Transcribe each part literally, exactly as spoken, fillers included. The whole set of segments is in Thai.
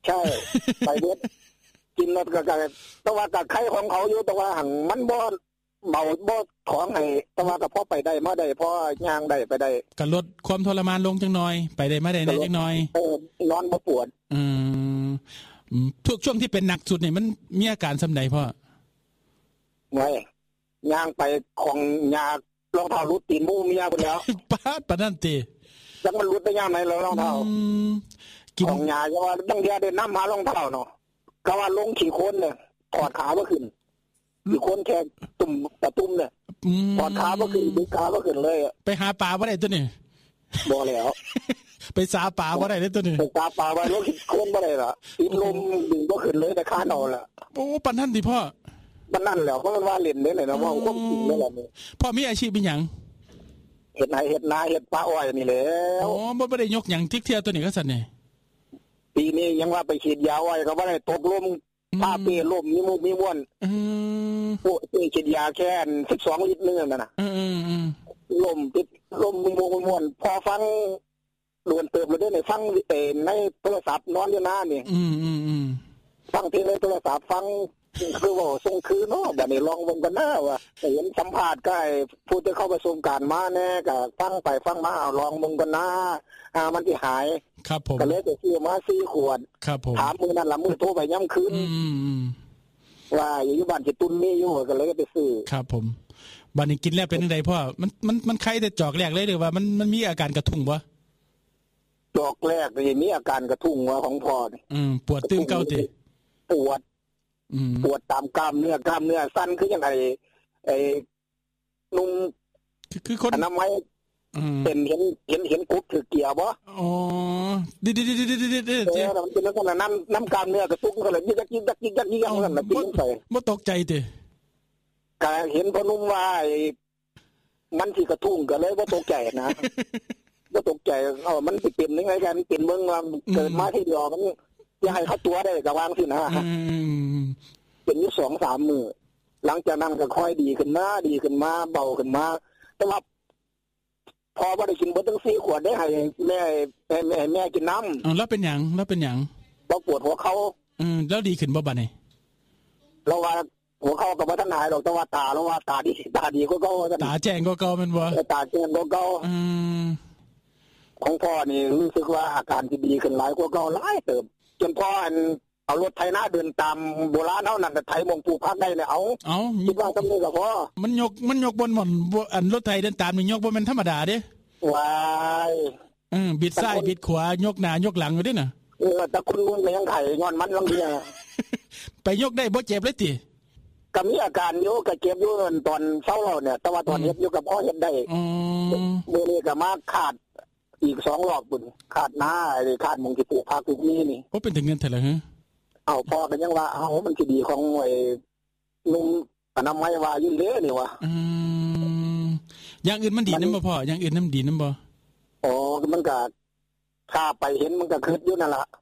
ใช่ไปเบิดกินแล้วก็แต่ว่าก็ไข่ของเขาอยู่แต่ว่าหั่นมันบ่เบาบ่ของให้แต่ว่าก็พอไปได้มาได้พอย่างได้ไปได้ก็ลดความทรมานลงจังหน่อยไปได้มาได้ในจังหน่อยเออนอนบ่ปวดอืมทุกช่วงที่เป็นหนักสุดนี่มันมีอาการซำใดพ่อไว้ย่างไปของยารองเท้ารุดตีนหมู่เมียพุ่นแล้วปาดปานนั้นติจังมันรุดได้ยามไหนรองเท้ากินของยาเพราะว่าตั้งเดียวได้นำหารองเท้าเนาะก็ว่าลงขี้โคลนเนี่ยถอดขาบ่ขึ้นขี้โคลนแค่ตุ่มตะตุ่มเนี่ยถอดขาบ่ขึ้นดึงขาบ่ขึ้นเลยไปหาปลาบ่ได้ตัวนี้บ่แล้วไปสาปลาบ่ได้เด้อตัวนี้ไปสาปลาไว้ลงขี้โคลนบ่ได้ล่ะติดลมดึงบ่ขึ้นเลยแต่ขาเอาล่ะโอ้ปานนั้นติพ่อปานนั้นแล้วเพราะมันว่าเล่นเด้เลยนะว่าความจริงนั่นแหละนี่พ่อมีอาชีพเป็นหยังเฮ็ดไร่เฮ็ดนาเฮ็ดปลาอ้อยนี่แหละอ๋อบ่บ่ได้ยกหยังทิกเที่ยวตัวนี้ก็ซั่นนี่ปีนี้ยังว่าไปฉีดยาไว้ก็บ่ได้ตกลมปลาเป้ลมมีมุกมีม่วนอือโอ้ยฉีดยาแค่สิบสองลิตรนึงนั่นน่ะอือๆลมติดลมมีมุกมีม่วนพอฟังโดนเติบเลยได้ฟังในโทรศัพท์นอนอยู่หน้านี่อือๆๆฟังเพลงในโทรศัพท์ฟังคือว่าส่งคืนเนาะบัดนี้ลองเบิ่งกันหน้าว่าเห็นสัมภาษณ์ก็ไอ้ผู้ที่เข้าประสบการณ์มาแน่ก็ฟังไปฟังมาเอาลองเบิ่งกันหน้าอ่ามันสิหายครับผมก็เลยไปซื้อมาสี่ขวดครับผมถามมื้อนั้นล่ะมื้อโทรไปย่ำคืนอืมๆว่าอยู่บ้านสิตุนมีอยู่ก็เลยไปซื้อครับผมบัดนี้กินแล้วเป็นจังได๋พ่อมันมันมันไข้แต่จอกแรกเลยหรือว่ามันมันมีอาการกระทุ้งบ่จอกแรกนี่มีอาการกระทุ้งว่าของพ่อนี่อืมปวดตึงเก่าติปวดปวดตามกล้ามเนื้อกล้ามเนื้อสั่นคือจังได๋ไอ้นุ่มคือคนอนามัยเป็นเห็นเห็นเห็นกุ๊บถือเกียร์บ่อ๋อดิๆๆๆๆๆเจ้มันเป็นลักษณะน้ำน้ำกล้ามเนื้อกระตุกก็เลยยิกยิกยิกยิกยิกอย่างนั้นน่ะปิ้งใส่บ่ตกใจติก็เห็นพ่อนุ่มว่ามันสิกระทุ้งก็เลยบ่ตกใจนะบ่ตกใจเอ้ามันสิเป็นยังไงกันเป็นเบิ่งว่าเกิดมาทีเดียวมันสิให้เขาตัวได้ก็วางสินะอืมเป็นอยู่ สองสาม มื้อหลังจากนั้นก็ค่อยดีขึ้นมาดีขึ้นมาเบาขึ้นมาแต่ว่าพอบ่ได้กินเบิดทั้งสี่ขวดได้ให้แม่ให้แม่แม่กินน้ำอ๋อแล้วเป็นหยังแล้วเป็นหยังบ่ปวดหัวเข่าอืมแล้วดีขึ้นบ่บัดนี้เราว่าหัวเข่าก็บ่ทันหายหรอกแต่ว่าตาเราว่าตาดีตาดีกว่าเก่าตาแจ้งกว่าเก่าแม่นบ่ตาแจ้งกว่าเก่าอืมของพ่อนี่รู้สึกว่าอาการที่ดีขึ้นหลายกว่าเก่าหลายเติบจนพ่ออันเอารถไถนาเดินตามโบราณเฮานั่นไถมงปลูกผักได้เนี่ยเอาเอ้าคิดว่าซำนี้ก็พอมันยกมันยกบนหม่อนอันรถไถเดินตามนี่ยกบ่แม่นธรรมดาเด้ว้ายอือบิดซ้ายบิดขวายกหน้ายกหลังอยู่เด้น่ะเออแต่คุณลุงก็ยังไถย้อนมันลำเดียไปยกได้บ่เจ็บเลยติก็มีอาการอยู่ก็เจ็บอยู่ตอนเช้าแล้วเนี่ยแต่ว่าตอนเฮ็ดอยู่ก็พอเฮ็ดได้อือมื้อนี้ก็มาขาดอีกสองรอบพุ่นขาดหน้าไอ้ขาดมงสิปลูกผักปลูกนี่นี่บ่เป็นถึงเงินเท่าไหร่ฮะเอาพ่อก็ยังว่าเอามันสิดีของไอ้นุ่มอนามัยว่าอยู่เด้นี่ว่าอืมอย่างอื่นมันดีนำบ่พ่ออย่างอื่นนำดีนำบ่อ๋อมันก็ถ้าไปเห็นมันก็คิดอยู่นั่นล่ะ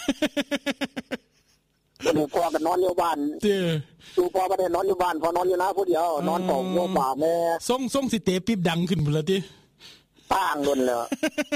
บ่ได้พ่อก็นอนอยู่บ้านเด้อดูพ่อบ่ได้นอนอยู่บ้านพ่อนอนอยู่นาผู้เดียวนอนของโยบ่าแม่ส่งส่งสิเตะปิ๊บดังขึ้นพุ่นล่ะติตั้งล้นแล้ว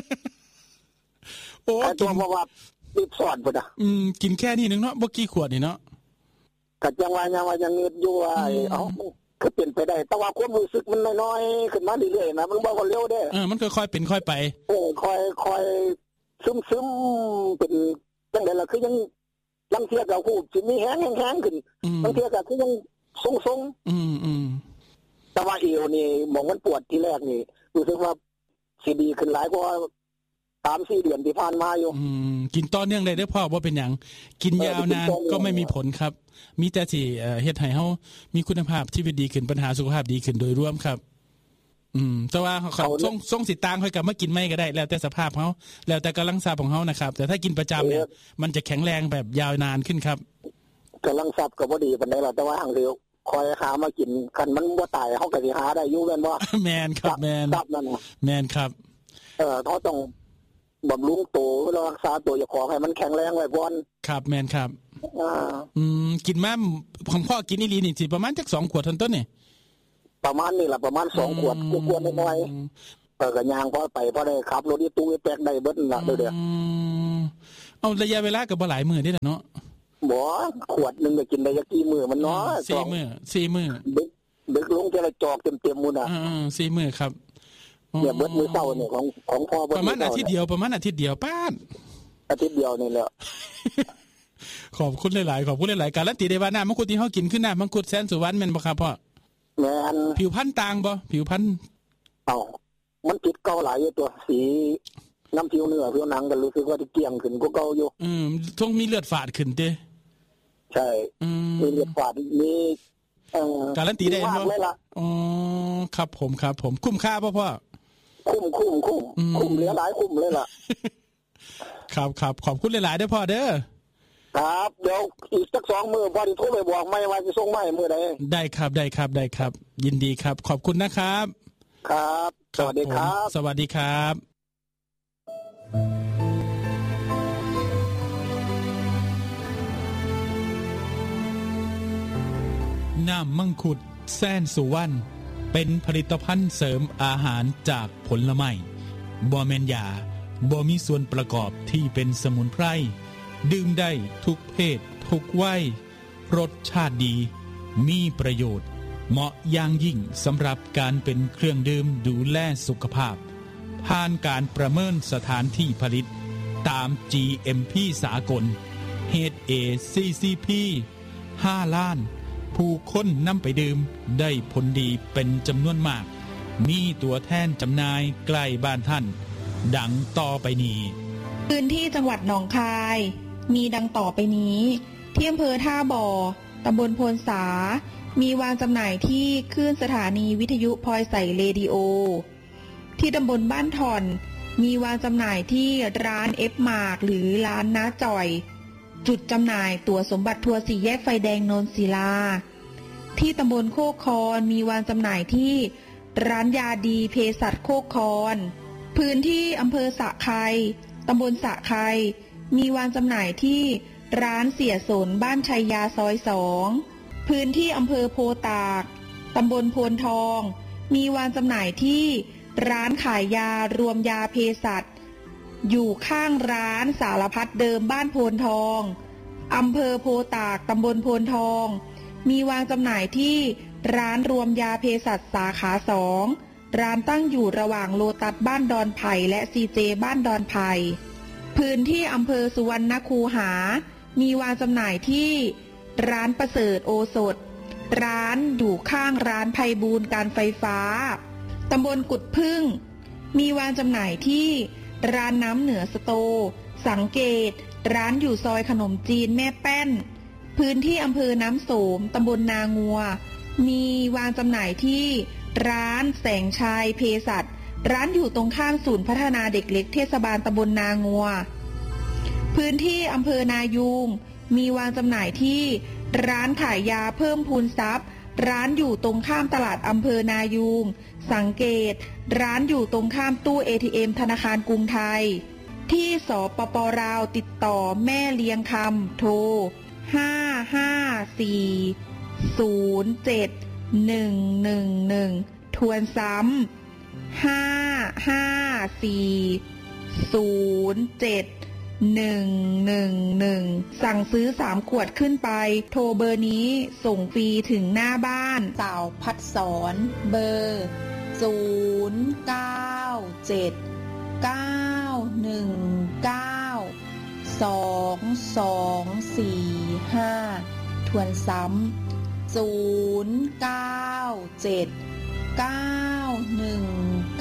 โอ้ตัวบ่ว่าปิดสอนพุ่นน่ะอืมกินแค่นี้นึงเนาะบ่กี่ขวดนี่เนาะก็จังว่ายังว่ายังงึดอยู่ว่าเอ้าคือเป็นไปได้แต่ว่าความรู้สึกมันน้อยๆขึ้นมาเรื่อยๆนะมันบ่ว่าเร็วเด้เออมันค่อยๆเป็นค่อยไปเออค่อยๆซึมๆเป็นจังได๋ล่ะคือยังลังเที่ยก็ฮู้สิมีแฮงแฮงขึ้นบางเที่ยก็คือยังทรงๆอืมๆแต่ว่าเอวนี่หม่องมันปวดทีแรกนี่รู้สึกว่าสิดีขึ้นหลายกว่า สามสี่ เดือนที่ผ่านมาอยู่อืมกินต่อเนื่องได้เด้อพ่อบ่เป็นหยังกินยาวนานก็ไม่มีผลครับมีแต่สิเอ่อเฮ็ดให้เฮามีคุณภาพชีวิตดีขึ้นปัญหาสุขภาพดีขึ้นโดยรวมครับอืมแต่ว่าเขาส่งส่งสิตางค่อยกลับมากินใหม่ก็ได้แล้วแต่สภาพเฮาแล้วแต่กำลังทรัพย์ของเฮานะครับแต่ถ้ากินประจำเนี่ยมันจะแข็งแรงแบบยาวนานขึ้นครับกำลังทรัพย์ก็บ่ดีปานใดล่ะแต่ว่าหังเดียวคอยหามากินคันมันบ่ตายเฮาก็สิหาได้อยู่แม่นบ่แม่นครับแม่นทรัพย์นั่นน่ะแม่นครับเอ่อเฮาต้องบำรุงตัวรักษาตัวเจ้าของให้มันแข็งแรงไว้ก่อนครับแม่นครับอ่าอืมกินมาของพ่อกินอีหลีนี่สิประมาณจักสองขวดเท่านั้นนี่ประมาณนี่ล่ะประมาณสองขวดกวนๆน้อยๆเออก็ย่างพอไปพอได้ขับรถอีตู้อีแป๊กได้เบิดนั่นล่ะเด้ออืมเอาระยะเวลาก็บ่หลายมื้อเด้ล่ะเนาะบ่ขวดนึงก็กินได้จักกี่มื้อมันน้อยสี่มื้อสี่มื้อดึกดึกลงจะละจอกเต็มๆมื้อน่ะเออๆสี่มื้อครับเนี่ยเบิดมื้อเช้าเนี่ยของของพ่อประมาณอาทิตย์เดียวประมาณอาทิตย์เดียวป้านอาทิตย์เดียวนี่แหละขอบคุณหลายๆขอบคุณหลายๆการันตีได้ว่าน้ำมังคุดที่เฮากินคือน้ำมังคุดแสนสุวรรณแม่นบ่ครับพ่อแม่นผิวพรรณต่างบ่ผิวพรรณเอ้ามันติดเก่าหลายอยู่ตัวสีน้ำผิวเนื้อผิวหนังก็รู้สึกว่าจะเกลี่ยงขึ้นกว่าเก่าอยู่อืมต้องมีเลือดฝาดขึ้นเด้ใช่อืมมีเลือดฝาดมีเอ่อการันตีได้บ่อ๋อครับผมครับผมคุ้มค่าบ่พ่อคุ้มคุ้มคุ้มคุ้มเหลือหลายคุ้มเลยล่ะครับครับขอบคุณหลายๆเด้อพ่อเด้อครับเดี๋ยวอีกสักสองมื้อพอสิโทรไปบอกไม่ว่าจะส่งมาให้มื้อใดได้ครับได้ครับได้ครับยินดีครับขอบคุณนะครับครับสวัสดีครับสวัสดีครับน้ำมังคุดแสนสุวรรณเป็นผลิตภัณฑ์เสริมอาหารจากผลไม้บ่แม่นยาบ่มีส่วนประกอบที่เป็นสมุนไพรดื่มได้ทุกเพศทุกวัยรสชาติดีมีประโยชน์เหมาะอย่างยิ่งสำหรับการเป็นเครื่องดื่มดูแลสุขภาพผ่านการประเมินสถานที่ผลิตตาม จี เอ็ม พี สากล เอช เอ ซี ซี พี ห้าล้านผู้คนนำไปดื่มได้ผลดีเป็นจำนวนมากมีตัวแทนจำหน่ายใกล้บ้านท่านดังต่อไปนี้พื้นที่จังหวัดหนองคายมีดังต่อไปนี้ที่อำเภอท่าบ่อตำบลโพนสามีวางจำหน่ายที่คลื่นสถานีวิทยุพลอยใสเรดิโอที่ตำบลบ้านถ่อนมีวางจำหน่ายที่ร้านเอฟมาร์กหรือร้านน้าจ่อยจุดจำหน่ายตั๋วสมบัติทัวร์สี่แยกไฟแดงโนนศิลาที่ตำบลโคกคอนมีวางจำหน่ายที่ร้านยาดีเภสัชโคกคอนพื้นที่อำเภอสะไคตำบลสะไคมีวางจำหน่ายที่ร้านเสียสนบ้านชัยยาซอยสองพื้นที่อำเภอโพตากตำบลโพนทองมีวางจำหน่ายที่ร้านขายยารวมยาเภสัชอยู่ข้างร้านสารพัดเดิมบ้านโพนทองอำเภอโพตากตำบลโพนทองมีวางจำหน่ายที่ร้านรวมยาเภสัชสาขาสองร้านตั้งอยู่ระหว่างโลตัสบ้านดอนไผ่และซีเจบ้านดอนไผ่พื้นที่อำเภอสุวรรณคูหามีวางจำหน่ายที่ร้านประเสริฐโอสถร้านอยู่ข้างร้านไพบูลย์การไฟฟ้าตำบลกุดพึ่งมีวางจำหน่ายที่ร้านน้ำเหนือสโตสังเกตร้านอยู่ซอยขนมจีนแม่แป้นพื้นที่อำเภอน้ำโสมตำบลนางัวมีวางจำหน่ายที่ร้านแสงชัยเภสัชร้านอยู่ตรงข้ามศูนย์พัฒนาเด็กเล็กเทศบาลตำบลนางัวพื้นที่อำเภอนายูงมีวางจำหน่ายที่ร้านขายยาเพิ่มพูนทรัพย์ร้านอยู่ตรงข้ามตลาดอำเภอนายูงสังเกตร้านอยู่ตรงข้ามตู้ เอ ที เอ็ม ธนาคารกรุงไทยที่สปป.ลาวติดต่อแม่เลี้ยงคำโทรห้า ห้า สี่ ศูนย์ เจ็ด หนึ่ง หนึ่ง หนึ่งทวนซ้ำห้า ห้า สี่ ศูนย์ เจ็ด หนึ่ง หนึ่ง หนึ่งสั่งซื้อสามขวดขึ้นไปโทรเบอร์นี้ส่งฟรีถึงหน้าบ้านสาวพัดสอนเบอร์ศูนย์ เก้า เจ็ด เก้า หนึ่ง เก้า สอง สอง สี่ ห้าทวนซ้ำศูนย์ เก้า เจ็ด เก้า หนึ่ง